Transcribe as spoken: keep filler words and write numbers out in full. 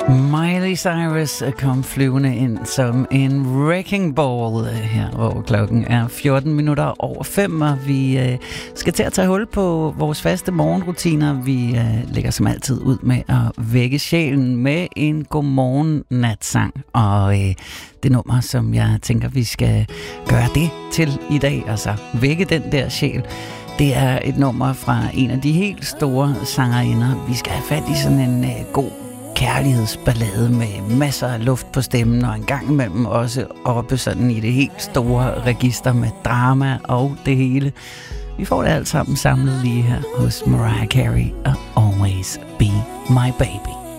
Miley Cyrus kom flyvende ind som en wrecking ball her, hvor klokken er fjorten minutter over fem, og vi øh, skal til at tage hul på vores faste morgenrutiner. Vi øh, lægger som altid ud med at vække sjælen med en godmorgen natsang, og øh, det nummer, som jeg tænker, vi skal gøre det til i dag, altså vække den der sjæl. Det er et nummer fra en af de helt store sangerinder. Vi skal have fat i sådan en øh, god kærlighedsballade med masser af luft på stemmen, og en gang imellem også oppe sådan i det helt store register med drama og det hele. Vi får det alt sammen samlet lige her hos Mariah Carey og Always Be My Baby.